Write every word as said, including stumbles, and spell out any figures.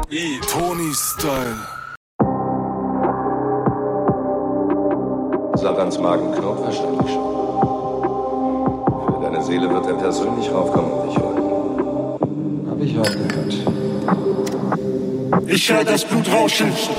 I. Tony-Style. Satans Magenknopf wahrscheinlich schon. Für deine Seele wird er persönlich raufkommen und dich holen. Hab ich auch gehört. Ich hör das Blut rauschen.